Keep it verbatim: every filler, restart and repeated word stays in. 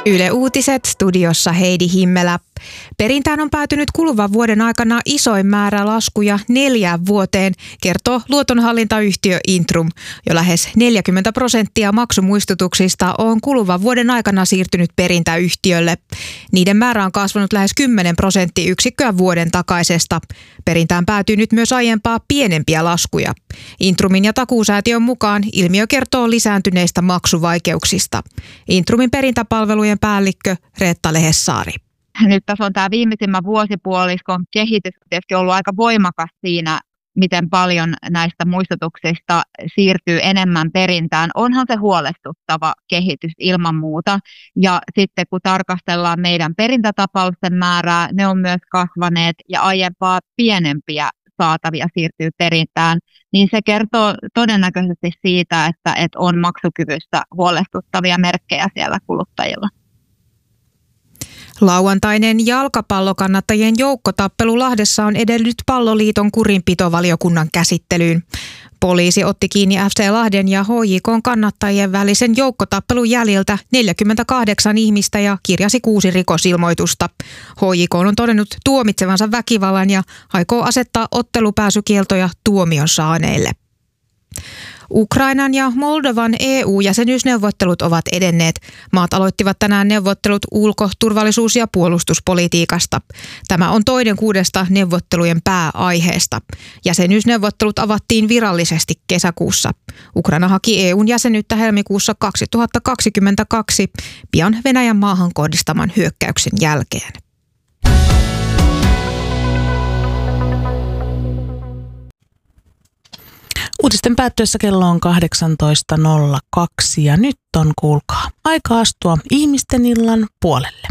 Yle Uutiset, studiossa Heidi Himmelä. Perintään on päätynyt kuluvan vuoden aikana isoin määrä laskuja neljään vuoteen, kertoo luotonhallintayhtiö Intrum. Jo lähes neljäkymmentä prosenttia maksumuistutuksista on kuluvan vuoden aikana siirtynyt perintäyhtiölle. Niiden määrä on kasvanut lähes kymmenen prosenttiyksikköä vuoden takaisesta. Perintään päätyy nyt myös aiempaa pienempiä laskuja. Intrumin ja Takuusäätiön mukaan ilmiö kertoo lisääntyneistä maksuvaikeuksista. Intrumin perintäpalvelujen päällikkö Reetta Lehessaari. Nyt tässä on tämä viimeisimmän vuosipuoliskon kehitys tietysti ollut aika voimakas siinä, miten paljon näistä muistutuksista siirtyy enemmän perintään. Onhan se huolestuttava kehitys ilman muuta. Ja sitten kun tarkastellaan meidän perintätapausten määrää, ne on myös kasvaneet ja aiempaa pienempiä saatavia siirtyy perintään, niin se kertoo todennäköisesti siitä, että, että on maksukyvystä huolestuttavia merkkejä siellä kuluttajilla. Lauantainen jalkapallokannattajien joukkotappelu Lahdessa on edennyt Palloliiton kurinpitovaliokunnan käsittelyyn. Poliisi otti kiinni F C Lahden ja H J K:n kannattajien välisen joukkotappelun jäljiltä neljäkymmentäkahdeksan ihmistä ja kirjasi kuusi rikosilmoitusta. H J K on todennut tuomitsevansa väkivallan ja aikoo asettaa ottelupääsykieltoja tuomion saaneille. Ukrainan ja Moldovan E U-jäsenyysneuvottelut ovat edenneet. Maat aloittivat tänään neuvottelut ulko-, turvallisuus- ja puolustuspolitiikasta. Tämä on toinen kuudesta neuvottelujen pääaiheesta. Jäsenyysneuvottelut avattiin virallisesti kesäkuussa. Ukraina haki E U:n jäsenyyttä helmikuussa kaksituhattakaksikymmentäkaksi, pian Venäjän maahan kohdistaman hyökkäyksen jälkeen. Uutisten päättyessä kello on kahdeksantoista nolla kaksi ja nyt on, kuulkaa, aika astua ihmisten illan puolelle.